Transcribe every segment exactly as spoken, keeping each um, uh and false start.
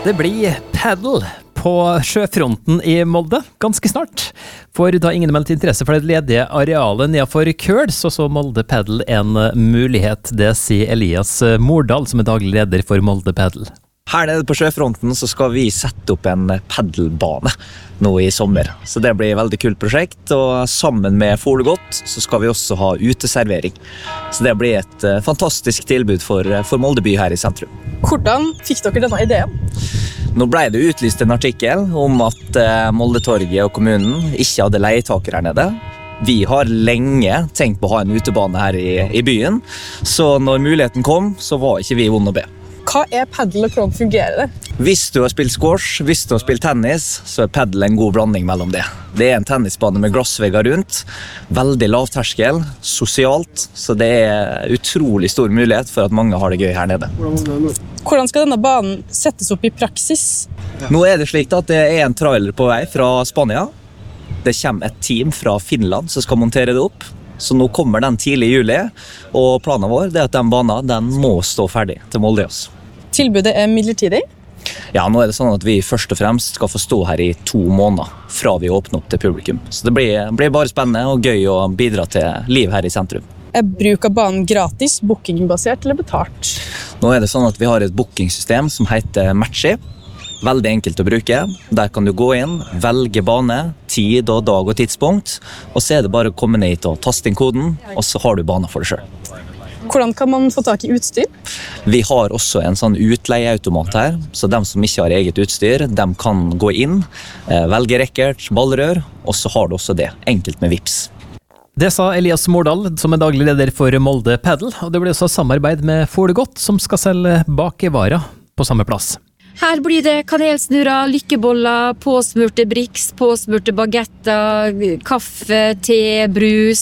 Det blir paddle på sjøfronten i Molde ganske snart. For da ingen meldt interesse for det ledige arealet nedenfor Køl, så så Molde Paddle en mulighet. Det sier Elias Mordal, som er daglig leder for Molde Paddle. Her nede på sjøfronten så skal vi sette opp en paddelbane nå i sommer. Så det blir et veldig kult prosjekt, og sammen med Folegodt så skal vi også ha uteservering. Så det blir et uh, fantastisk tilbud for, for Molde by her i sentrum. Hvordan fikk dere denne ideen? Nå ble det utlyst en artikkel om at uh, Moldetorget og kommunen ikke hadde leietakere her nede. Vi har lenge tenkt på å ha en utebane her i, i byen, så når muligheten kom, så var ikke vi vond å be. Hva er paddle og hvordan fungerer det? Hvis du har spilt squash, hvis du har spilt tennis, så er paddle en god blanding mellom det. Det er en tennisbane med glassvegger rundt, veldig lavterskel, sosialt, så det er utrolig stor mulighet for at mange har det gøy her nede. Hvordan skal denne banen settes opp i praksis? Nå er det slik at det er en trailer på vei fra Spania. Det kommer et team fra Finland som skal montere det opp. Så nå kommer den tidlig i juli, og planen vår er at den banen den må stå ferdig til Molde. Tilbudet er midlertidig? Ja, nå er det sånn at vi først og fremst skal få stå her i to måneder fra vi åpner opp til publikum. Så det blir, blir bare spennende og gøy å bidra til liv her i sentrum. Er bruk av banen gratis, bookingbasert eller betalt? Nå er det sånn at vi har et bookingsystem som heter Matchy. Veldig enkelt å bruke. Der kan du gå inn, velge bane, tid og dag og tidspunkt, og så er det bare å komme ned hit og taste inn koden, og så har du banen for deg selv. Hvordan kan man få tak i utstyr? Vi har også en sånn utleieautomat her, så de som ikke har eget utstyr, de kan gå inn, velge racket, ballrør, og så har du også det, enkelt med Vips. Det sa Elias Mordal, som er daglig leder for Molde Paddle, og det blir også samarbeid med Folegodt, som skal selge bakevarer på samme plass. Her blir det kanelsnurrer, lykkeboller, påsmurte briks, påsmurte bagetter, kaffe, te, brus,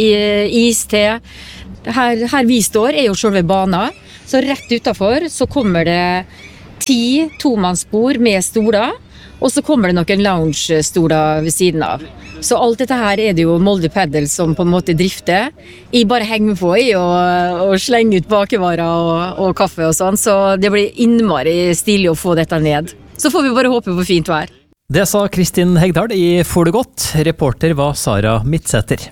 iste. Her, her vi står er jo selve banen, så rett utenfor så kommer det ti tomannsbord med stoler, og så kommer det noen lounge-stoler ved siden av. Så alt dette her er det jo Molde Paddle som på en måte drifter. Jeg bare henger på i og, og slenger ut bakevarer og, og kaffe og sånn, så det blir innmari stilig å få dette ned. Så får vi bare håpe på fint vær. Det sa Kristin Hegdal i Folegodt. Reporter var Sara Midtseter.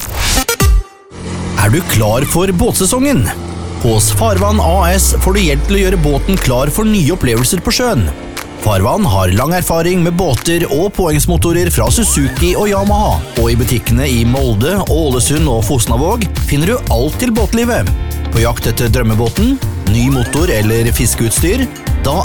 Er du klar for båtsesongen? Hos Farvann A S får du hjelp til å gjøre båten klar for nye opplevelser på sjøen. Farvann har lang erfaring med båter og påhengsmotorer fra Suzuki og Yamaha, og i butikkene i Molde, Ålesund og Fosnavåg finner du alt til båtlivet. På jakt etter drømmebåten, ny motor eller fiskeutstyr, da